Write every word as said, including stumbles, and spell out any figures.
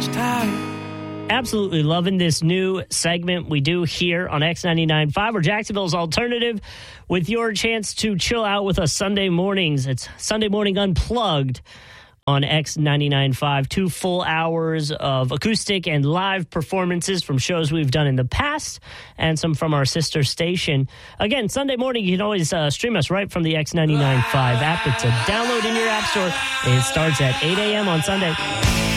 much time. Absolutely loving this new segment we do here on X ninety-nine point five, or Jacksonville's alternative, with your chance to chill out with us Sunday mornings. It's Sunday Morning Unplugged on X ninety-nine point five. Two full hours of acoustic and live performances from shows we've done in the past and some from our sister station. Again, Sunday morning, you can always uh, stream us right from the X ninety-nine point five app. It's a download in your app store. It starts at eight a.m. on Sunday.